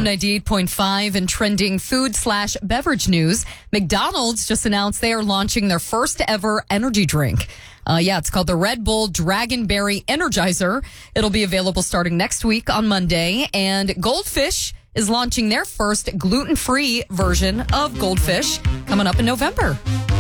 From 98.5 and trending food/beverage news, McDonald's just announced they are launching their first ever energy drink. It's called the Red Bull Dragonberry Energizer. It'll be available starting next week on Monday. And Goldfish is launching their first gluten-free version of Goldfish coming up in November.